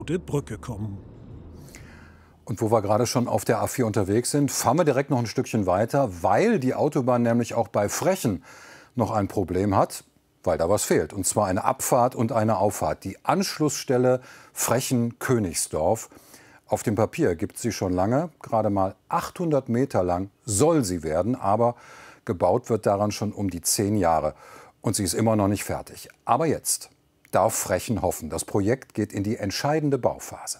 Brücke kommen. Und wo wir gerade schon auf der A4 unterwegs sind, fahren wir direkt noch ein Stückchen weiter, weil die Autobahn nämlich auch bei Frechen noch ein Problem hat, weil da was fehlt. Und zwar eine Abfahrt und eine Auffahrt. Die Anschlussstelle Frechen-Königsdorf. Auf dem Papier gibt es sie schon lange, gerade mal 800 Meter lang soll sie werden, aber gebaut wird daran schon um die 10 Jahre. Und sie ist immer noch nicht fertig. Aber jetzt darf Frechen hoffen. Das Projekt geht in die entscheidende Bauphase.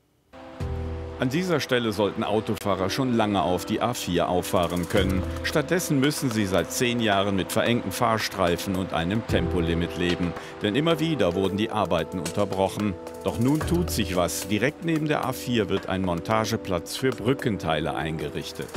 An dieser Stelle sollten Autofahrer schon lange auf die A4 auffahren können. Stattdessen müssen sie seit 10 Jahren mit verengten Fahrstreifen und einem Tempolimit leben. Denn immer wieder wurden die Arbeiten unterbrochen. Doch nun tut sich was. Direkt neben der A4 wird ein Montageplatz für Brückenteile eingerichtet.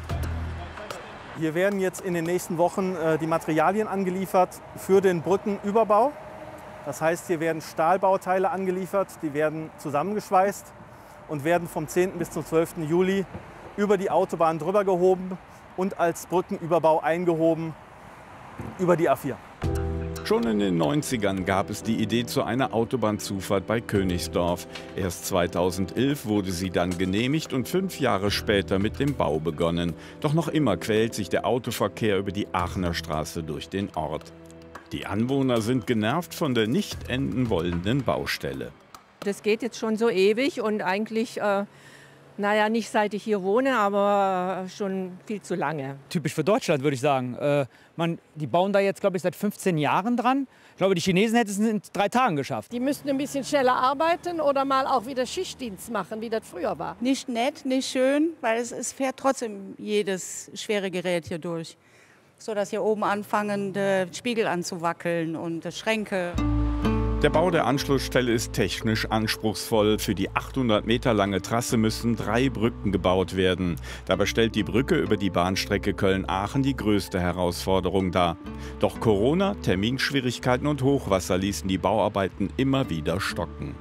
Hier werden jetzt in den nächsten Wochen die Materialien angeliefert für den Brückenüberbau. Das heißt, hier werden Stahlbauteile angeliefert, die werden zusammengeschweißt und werden vom 10. bis zum 12. Juli über die Autobahn drüber gehoben und als Brückenüberbau eingehoben über die A4. Schon in den 90ern gab es die Idee zu einer Autobahnzufahrt bei Königsdorf. Erst 2011 wurde sie dann genehmigt und 5 Jahre später mit dem Bau begonnen. Doch noch immer quält sich der Autoverkehr über die Aachener Straße durch den Ort. Die Anwohner sind genervt von der nicht enden wollenden Baustelle. Das geht jetzt schon so ewig und eigentlich, nicht seit ich hier wohne, aber schon viel zu lange. Typisch für Deutschland, würde ich sagen. Die bauen da jetzt, glaube ich, seit 15 Jahren dran. Ich glaube, die Chinesen hätten es in 3 Tagen geschafft. Die müssten ein bisschen schneller arbeiten oder mal auch wieder Schichtdienst machen, wie das früher war. Nicht nett, nicht schön, weil es fährt trotzdem jedes schwere Gerät hier durch. So dass hier oben anfangen, die Spiegel anzuwackeln und die Schränke. Der Bau der Anschlussstelle ist technisch anspruchsvoll. Für die 800 Meter lange Trasse müssen 3 Brücken gebaut werden. Dabei stellt die Brücke über die Bahnstrecke Köln-Aachen die größte Herausforderung dar. Doch Corona, Terminschwierigkeiten und Hochwasser ließen die Bauarbeiten immer wieder stocken.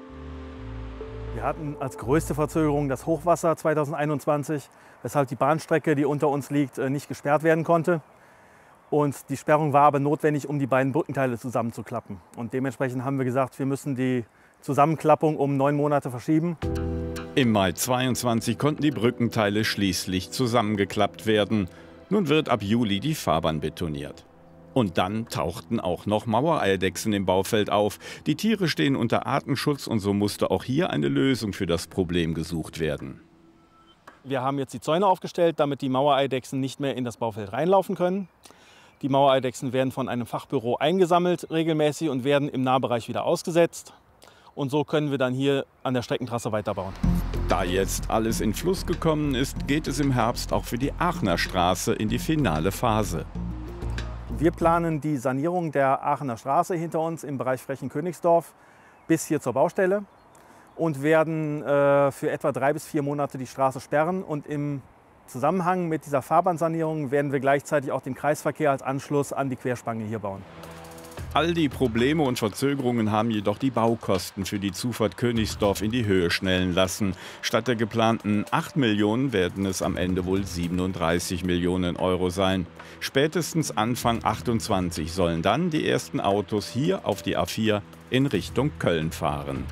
Wir hatten als größte Verzögerung das Hochwasser 2021, weshalb die Bahnstrecke, die unter uns liegt, nicht gesperrt werden konnte. Und die Sperrung war aber notwendig, um die beiden Brückenteile zusammenzuklappen. Und dementsprechend haben wir gesagt, wir müssen die Zusammenklappung um 9 Monate verschieben. Im Mai 22 konnten die Brückenteile schließlich zusammengeklappt werden. Nun wird ab Juli die Fahrbahn betoniert. Und dann tauchten auch noch Mauereidechsen im Baufeld auf. Die Tiere stehen unter Artenschutz und so musste auch hier eine Lösung für das Problem gesucht werden. Wir haben jetzt die Zäune aufgestellt, damit die Mauereidechsen nicht mehr in das Baufeld reinlaufen können. Die Mauereidechsen werden von einem Fachbüro eingesammelt regelmäßig und werden im Nahbereich wieder ausgesetzt. Und so können wir dann hier an der Streckentrasse weiterbauen. Da jetzt alles in Fluss gekommen ist, geht es im Herbst auch für die Aachener Straße in die finale Phase. Wir planen die Sanierung der Aachener Straße hinter uns im Bereich Frechen-Königsdorf bis hier zur Baustelle und werden für etwa 3 bis 4 Monate die Straße sperren. Und im Zusammenhang mit dieser Fahrbahnsanierung werden wir gleichzeitig auch den Kreisverkehr als Anschluss an die Querspange hier bauen. All die Probleme und Verzögerungen haben jedoch die Baukosten für die Zufahrt Königsdorf in die Höhe schnellen lassen. Statt der geplanten 8 Millionen werden es am Ende wohl 37 Millionen Euro sein. Spätestens Anfang 28 sollen dann die ersten Autos hier auf die A4 in Richtung Köln fahren.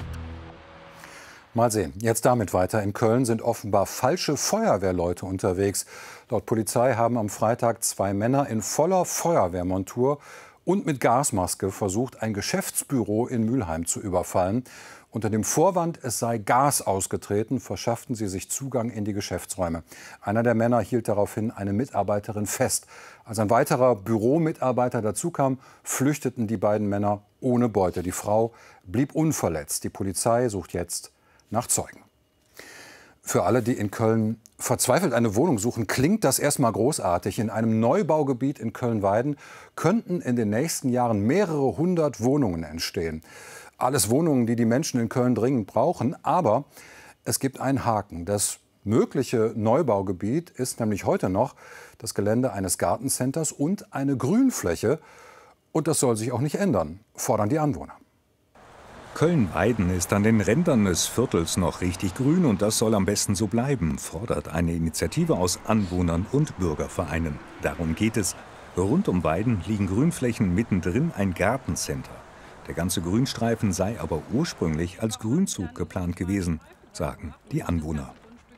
Mal sehen. Jetzt damit weiter. In Köln sind offenbar falsche Feuerwehrleute unterwegs. Laut Polizei haben am Freitag 2 Männer in voller Feuerwehrmontur und mit Gasmaske versucht, ein Geschäftsbüro in Mülheim zu überfallen. Unter dem Vorwand, es sei Gas ausgetreten, verschafften sie sich Zugang in die Geschäftsräume. Einer der Männer hielt daraufhin eine Mitarbeiterin fest. Als ein weiterer Büromitarbeiter dazukam, flüchteten die beiden Männer ohne Beute. Die Frau blieb unverletzt. Die Polizei sucht jetzt nach Zeugen. Für alle, die in Köln verzweifelt eine Wohnung suchen, klingt das erstmal großartig. In einem Neubaugebiet in Köln-Weiden könnten in den nächsten Jahren mehrere 100 Wohnungen entstehen. Alles Wohnungen, die die Menschen in Köln dringend brauchen. Aber es gibt einen Haken. Das mögliche Neubaugebiet ist nämlich heute noch das Gelände eines Gartencenters und eine Grünfläche. Und das soll sich auch nicht ändern, fordern die Anwohner. Köln-Weiden ist an den Rändern des Viertels noch richtig grün und das soll am besten so bleiben, fordert eine Initiative aus Anwohnern und Bürgervereinen. Darum geht es. Rund um Weiden liegen Grünflächen, mittendrin ein Gartencenter. Der ganze Grünstreifen sei aber ursprünglich als Grünzug geplant gewesen, sagen die Anwohner.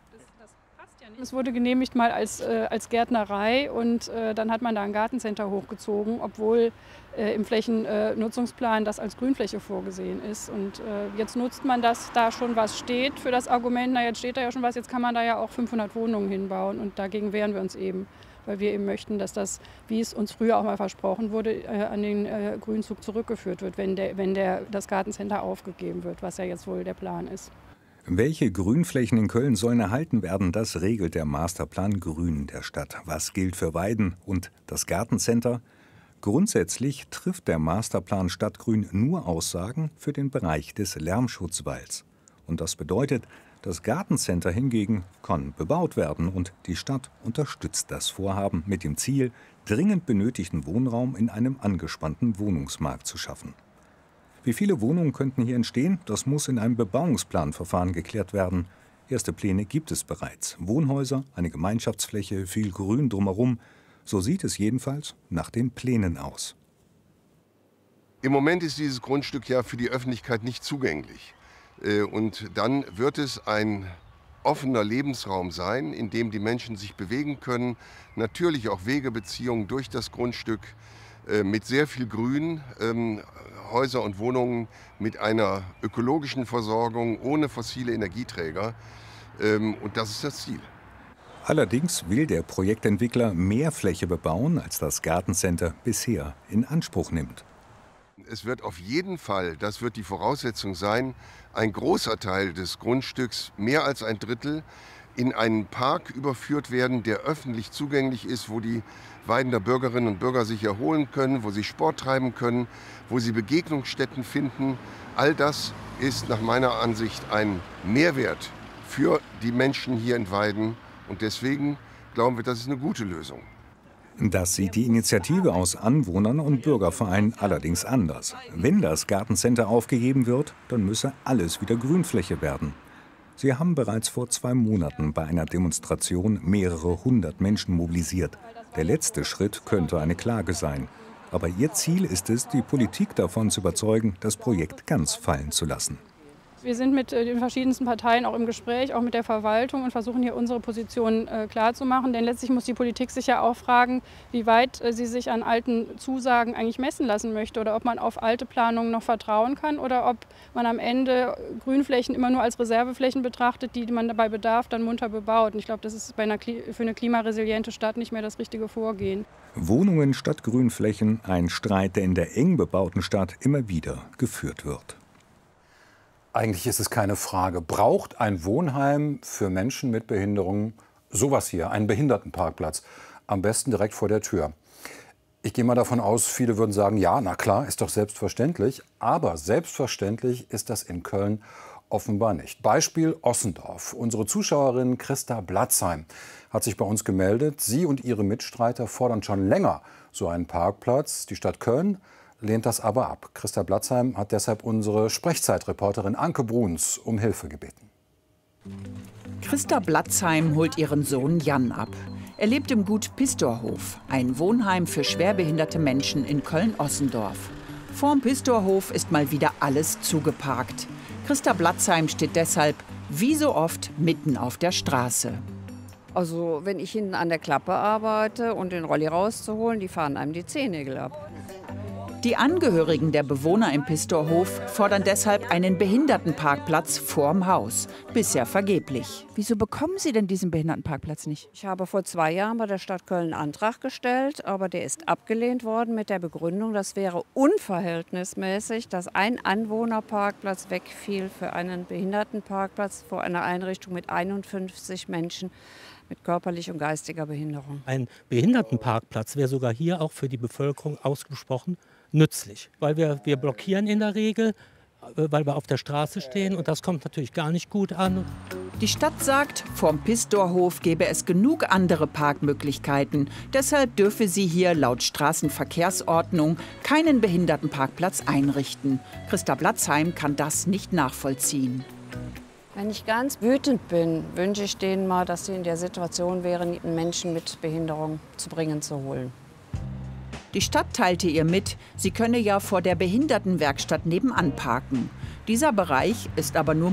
Es wurde genehmigt mal als Gärtnerei und dann hat man da ein Gartencenter hochgezogen, obwohl im Flächennutzungsplan das als Grünfläche vorgesehen ist. Und jetzt nutzt man das, da schon was steht für das Argument, na jetzt steht da ja schon was, jetzt kann man da ja auch 500 Wohnungen hinbauen und dagegen wehren wir uns eben. Weil wir eben möchten, dass das, wie es uns früher auch mal versprochen wurde, an den Grünzug zurückgeführt wird, wenn das Gartencenter aufgegeben wird, was ja jetzt wohl der Plan ist. Welche Grünflächen in Köln sollen erhalten werden, das regelt der Masterplan Grün der Stadt. Was gilt für Weiden und das Gartencenter? Grundsätzlich trifft der Masterplan Stadtgrün nur Aussagen für den Bereich des Lärmschutzwalls. Und das bedeutet, das Gartencenter hingegen kann bebaut werden und die Stadt unterstützt das Vorhaben mit dem Ziel, dringend benötigten Wohnraum in einem angespannten Wohnungsmarkt zu schaffen. Wie viele Wohnungen könnten hier entstehen? Das muss in einem Bebauungsplanverfahren geklärt werden. Erste Pläne gibt es bereits. Wohnhäuser, eine Gemeinschaftsfläche, viel Grün drumherum. So sieht es jedenfalls nach den Plänen aus. Im Moment ist dieses Grundstück ja für die Öffentlichkeit nicht zugänglich. Und dann wird es ein offener Lebensraum sein, in dem die Menschen sich bewegen können. Natürlich auch Wegebeziehungen durch das Grundstück mit sehr viel Grün. Häuser und Wohnungen mit einer ökologischen Versorgung ohne fossile Energieträger. Und das ist das Ziel. Allerdings will der Projektentwickler mehr Fläche bebauen, als das Gartencenter bisher in Anspruch nimmt. Es wird auf jeden Fall, das wird die Voraussetzung sein, ein großer Teil des Grundstücks, mehr als ein Drittel, in einen Park überführt werden, der öffentlich zugänglich ist, wo die Weidener Bürgerinnen und Bürger sich erholen können, wo sie Sport treiben können, wo sie Begegnungsstätten finden. All das ist nach meiner Ansicht ein Mehrwert für die Menschen hier in Weiden. Und deswegen glauben wir, das ist eine gute Lösung. Das sieht die Initiative aus Anwohnern und Bürgervereinen allerdings anders. Wenn das Gartencenter aufgegeben wird, dann müsse alles wieder Grünfläche werden. Sie haben bereits vor 2 Monaten bei einer Demonstration mehrere 100 Menschen mobilisiert. Der letzte Schritt könnte eine Klage sein. Aber ihr Ziel ist es, die Politik davon zu überzeugen, das Projekt ganz fallen zu lassen. Wir sind mit den verschiedensten Parteien auch im Gespräch, auch mit der Verwaltung und versuchen hier unsere Position klarzumachen. Denn letztlich muss die Politik sich ja auch fragen, wie weit sie sich an alten Zusagen eigentlich messen lassen möchte oder ob man auf alte Planungen noch vertrauen kann oder ob man am Ende Grünflächen immer nur als Reserveflächen betrachtet, die man bei Bedarf dann munter bebaut. Und ich glaube, das ist für eine klimaresiliente Stadt nicht mehr das richtige Vorgehen. Wohnungen statt Grünflächen, ein Streit, der in der eng bebauten Stadt immer wieder geführt wird. Eigentlich ist es keine Frage. Braucht ein Wohnheim für Menschen mit Behinderungen sowas hier, einen Behindertenparkplatz? Am besten direkt vor der Tür. Ich gehe mal davon aus, viele würden sagen, ja, na klar, ist doch selbstverständlich. Aber selbstverständlich ist das in Köln offenbar nicht. Beispiel Ossendorf. Unsere Zuschauerin Christa Blatzheim hat sich bei uns gemeldet. Sie und ihre Mitstreiter fordern schon länger so einen Parkplatz. Die Stadt Köln lehnt das aber ab. Christa Blatzheim hat deshalb unsere Sprechzeitreporterin Anke Bruns um Hilfe gebeten. Christa Blatzheim holt ihren Sohn Jan ab. Er lebt im Gut Pistorhof, ein Wohnheim für schwerbehinderte Menschen in Köln-Ossendorf. Vorm Pistorhof ist mal wieder alles zugeparkt. Christa Blatzheim steht deshalb, wie so oft, mitten auf der Straße. Also wenn ich hinten an der Klappe arbeite und den Rolli rauszuholen, die fahren einem die Zehennägel ab. Die Angehörigen der Bewohner im Pistorhof fordern deshalb einen Behindertenparkplatz vorm Haus. Bisher vergeblich. Wieso bekommen Sie denn diesen Behindertenparkplatz nicht? Ich habe vor 2 Jahren bei der Stadt Köln einen Antrag gestellt, aber der ist abgelehnt worden mit der Begründung, das wäre unverhältnismäßig, dass ein Anwohnerparkplatz wegfiel für einen Behindertenparkplatz vor einer Einrichtung mit 51 Menschen mit körperlicher und geistiger Behinderung. Ein Behindertenparkplatz wäre sogar hier auch für die Bevölkerung ausgesprochen nützlich, weil wir blockieren in der Regel, weil wir auf der Straße stehen und das kommt natürlich gar nicht gut an. Die Stadt sagt, vorm Pistorhof gäbe es genug andere Parkmöglichkeiten. Deshalb dürfe sie hier laut Straßenverkehrsordnung keinen Behindertenparkplatz einrichten. Christa Blatzheim kann das nicht nachvollziehen. Wenn ich ganz wütend bin, wünsche ich denen mal, dass sie in der Situation wären, einen Menschen mit Behinderung zu bringen, zu holen. Die Stadt teilte ihr mit, sie könne ja vor der Behindertenwerkstatt nebenan parken. Dieser Bereich ist aber nur